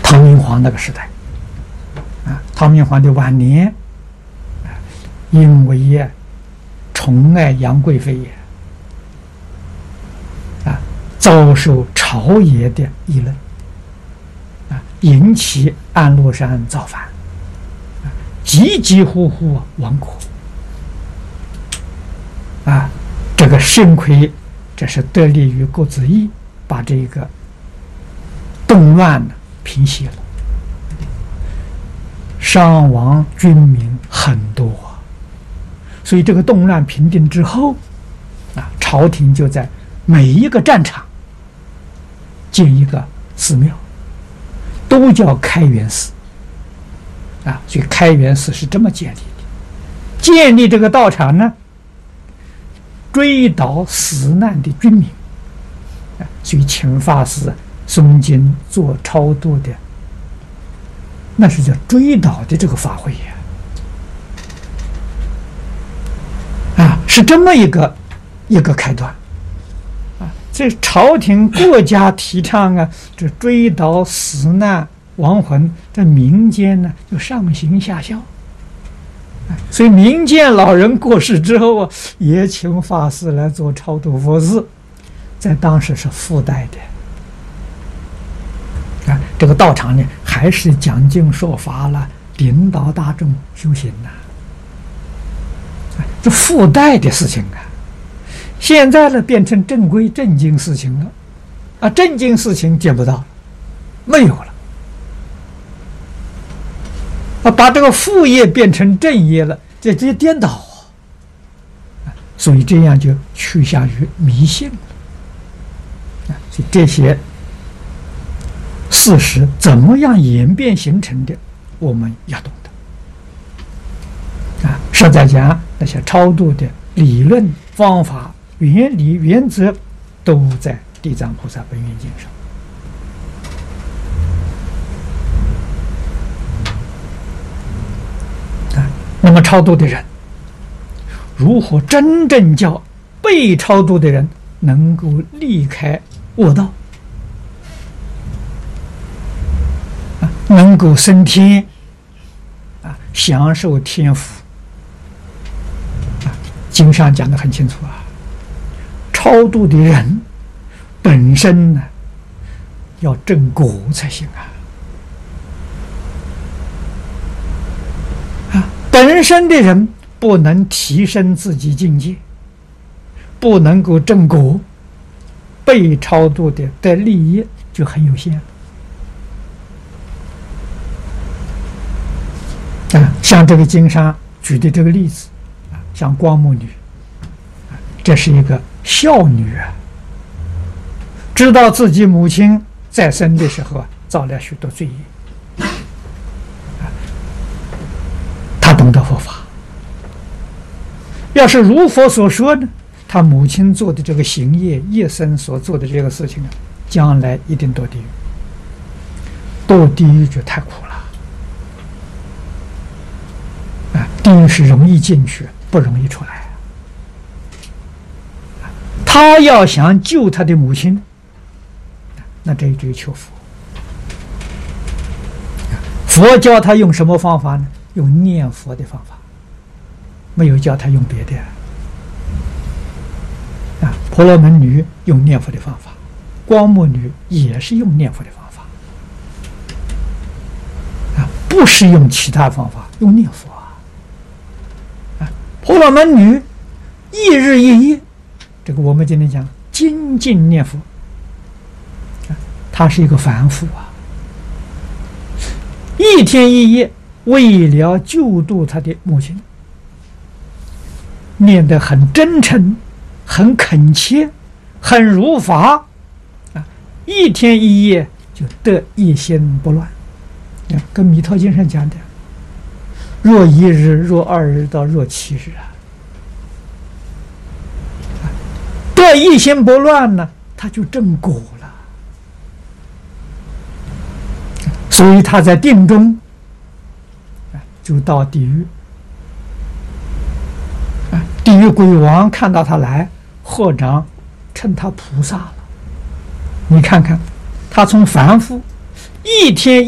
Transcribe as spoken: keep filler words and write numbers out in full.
唐明皇那个时代，啊，唐明皇的晚年，啊，因为呀宠爱杨贵妃也，啊，遭受朝野的议论，啊，引起安禄山造反，啊，急急呼呼亡国，啊，这个幸亏这是得力于郭子仪，把这个动乱呢平息了，伤亡军民很多啊，所以这个动乱平定之后，啊，朝廷就在每一个战场建一个寺庙，都叫开元寺，啊，所以开元寺是这么建立的。建立这个道场呢，追悼死难的军民，啊，所以请法师诵经做超度的，那是叫追悼的这个法会呀，啊，是这么一个一个开端，啊，这朝廷国家提倡啊，这追悼死难亡魂，在民间呢就上行下效，啊，所以民间老人过世之后啊，也请法师来做超度佛事，在当时是附带的。啊，这个道场呢，还是讲经说法了，领导大众修行呐，啊，这附带的事情啊。现在呢，变成正规正经事情了，啊，正经事情见不到，没有了，啊，把这个副业变成正业了，这这颠倒啊，啊，所以这样就趋向于迷信了，啊，所以这些事实怎么样演变形成的，我们要懂得。啊，实在讲，那些超度的理论、方法、原理、原则，都在《地藏菩萨本愿经》上。啊，那么超度的人，如何真正叫被超度的人能够离开恶道？能够升天，啊，享受天福，啊，经上讲得很清楚啊。超度的人本身呢，要正果才行啊。啊，本身的人不能提升自己境界，不能够正果，被超度的的利益就很有限了。啊，像这个经上举的这个例子，啊，像光目女，啊，这是一个孝女啊，知道自己母亲在生的时候啊，造了许多罪业，啊，她懂得佛法。要是如佛所说呢，她母亲做的这个行业，一生所做的这个事情啊，将来一定堕地狱，堕地狱就太苦了。地狱是容易进去，不容易出来。他要想救他的母亲，那这就求佛。佛教他用什么方法呢？用念佛的方法，没有教他用别的。啊，婆罗门女用念佛的方法，光目女也是用念佛的方法。啊，不是用其他方法，用念佛。婆罗门女一日一夜，这个我们今天讲精进念佛，她是一个凡夫啊，一天一夜为了救度她的母亲，念得很真诚，很恳切，很如法啊，一天一夜就得一心不乱，跟弥陀经上讲的。若一日，若二日，到若七日啊，得一心不乱呢，他就正果了。所以他在定中就到地狱，地狱鬼王看到他来，合掌称他菩萨了。你看看，他从凡夫一天